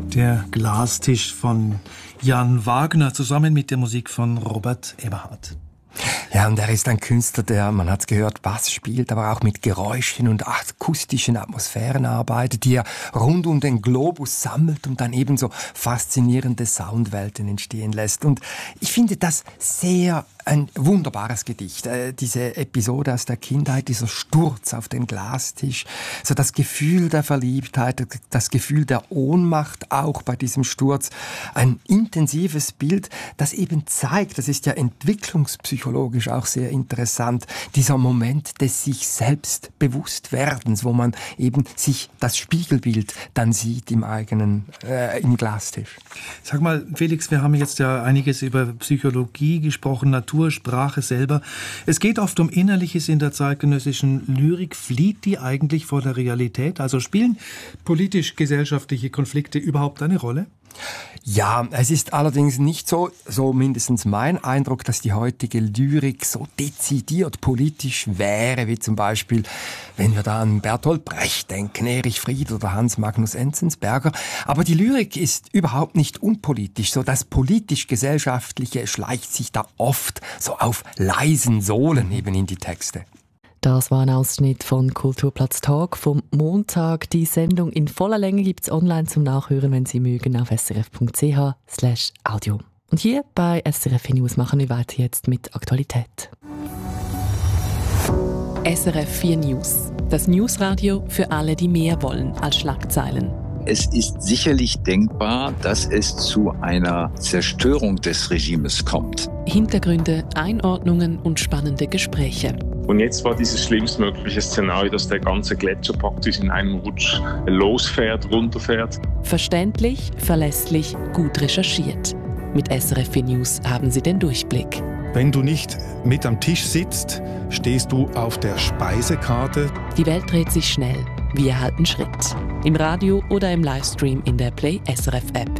Der Glastisch von Jan Wagner zusammen mit der Musik von Robert Eberhard. Ja, und er ist ein Künstler, der, man hat's gehört, Bass spielt, aber auch mit Geräuschen und akustischen Atmosphären arbeitet, die er rund um den Globus sammelt und dann ebenso faszinierende Soundwelten entstehen lässt. Und ich finde das sehr ein wunderbares Gedicht. Diese Episode aus der Kindheit, dieser Sturz auf den Glastisch, so das Gefühl der Verliebtheit, das Gefühl der Ohnmacht auch bei diesem Sturz. Ein intensives Bild, das eben zeigt, das ist ja entwicklungspsychologisch auch sehr interessant, dieser Moment des sich selbst Bewusstwerdens, wo man eben sich das Spiegelbild dann sieht im eigenen, im Glastisch. Sag mal, Felix, wir haben jetzt ja einiges über Psychologie gesprochen, Sprache selber. Es geht oft um Innerliches in der zeitgenössischen Lyrik. Flieht die eigentlich vor der Realität? Also spielen politisch-gesellschaftliche Konflikte überhaupt eine Rolle? Ja, es ist allerdings nicht so mindestens mein Eindruck, dass die heutige Lyrik so dezidiert politisch wäre, wie zum Beispiel, wenn wir da an Bertolt Brecht denken, Erich Fried oder Hans Magnus Enzensberger. Aber die Lyrik ist überhaupt nicht unpolitisch. So das politisch-gesellschaftliche schleicht sich da oft so auf leisen Sohlen eben in die Texte. Das war ein Ausschnitt von Kulturplatz Talk vom Montag. Die Sendung in voller Länge gibt es online zum Nachhören, wenn Sie mögen, auf srf.ch/audio. Und hier bei SRF News machen wir weiter jetzt mit Aktualität. SRF 4 News. Das Newsradio für alle, die mehr wollen als Schlagzeilen. Es ist sicherlich denkbar, dass es zu einer Zerstörung des Regimes kommt. Hintergründe, Einordnungen und spannende Gespräche. Und jetzt war dieses schlimmstmögliche Szenario, dass der ganze Gletscher praktisch in einem Rutsch losfährt, runterfährt. Verständlich, verlässlich, gut recherchiert. Mit SRF 4 News haben Sie den Durchblick. Wenn du nicht mit am Tisch sitzt, stehst du auf der Speisekarte. Die Welt dreht sich schnell. Wir halten Schritt. Im Radio oder im Livestream in der Play SRF App.